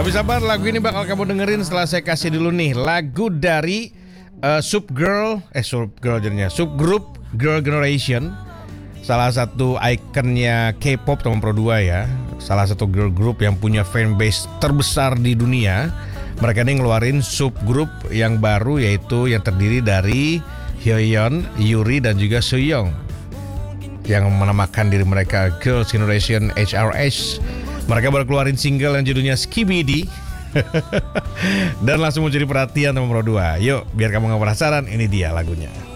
Tapi sabar, lagu ini bakal kamu dengerin setelah saya kasih dulu nih lagu dari subgroup Girl Generation, salah satu ikonnya K-pop nomor Pro 2 ya. Salah satu girl group yang punya fanbase terbesar di dunia. Mereka ini ngeluarin subgroup yang baru, yaitu yang terdiri dari Hyeon, Yuri dan juga Soyoung, yang menamakan diri mereka Girls Generation HRH. Mereka baru keluarin single yang judulnya Skibidi dan langsung menjadi perhatian nomor 2. Yuk, biar kamu gak penasaran, ini dia lagunya.